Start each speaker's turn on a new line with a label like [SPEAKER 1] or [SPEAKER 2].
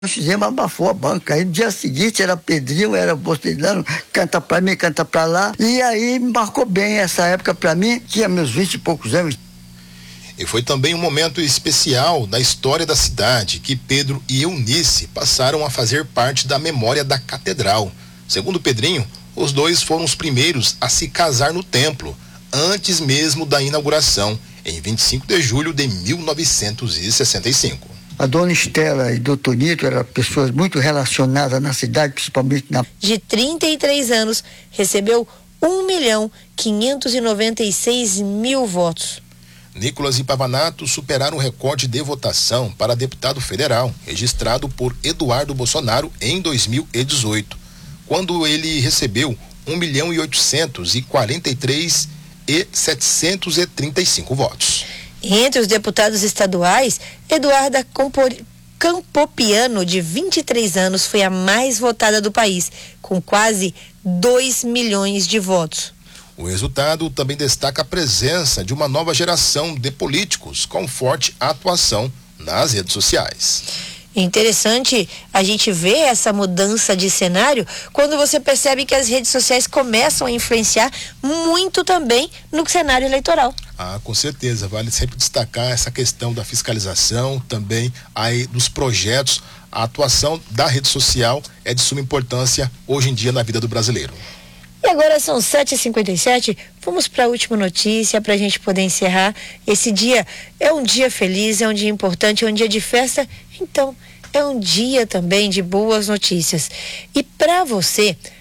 [SPEAKER 1] Nós fizemos, abafou a banca. Aí no dia seguinte era Pedrinho, era Bocelano, canta pra mim, canta pra lá. E aí marcou bem essa época pra mim, tinha meus 20 e poucos anos.
[SPEAKER 2] E foi também um momento especial na história da cidade, que Pedro e Eunice passaram a fazer parte da memória da catedral. Segundo Pedrinho, os dois foram os primeiros a se casar no templo, antes mesmo da inauguração, em 25 de julho de 1965.
[SPEAKER 1] A dona Estela e o doutor Nito eram pessoas muito relacionadas na cidade, principalmente na...
[SPEAKER 3] De 33 anos, recebeu 1.596.000 votos.
[SPEAKER 2] Nicolas e Pavanato superaram o recorde de votação para deputado federal, registrado por Eduardo Bolsonaro em 2018, quando ele recebeu 1.843.735 votos.
[SPEAKER 3] Entre os deputados estaduais, Eduarda Campopiano, de 23 anos, foi a mais votada do país, com quase 2 milhões de votos.
[SPEAKER 2] O resultado também destaca a presença de uma nova geração de políticos com forte atuação nas redes sociais.
[SPEAKER 3] Interessante a gente ver essa mudança de cenário quando você percebe que as redes sociais começam a influenciar muito também no cenário eleitoral.
[SPEAKER 2] Com certeza, vale sempre destacar essa questão da fiscalização, também aí dos projetos. A atuação da rede social é de suma importância hoje em dia na vida do brasileiro.
[SPEAKER 3] E agora são 7h57, vamos para a última notícia para a gente poder encerrar. Esse dia é um dia feliz, é um dia importante, é um dia de festa, então é um dia também de boas notícias. E para você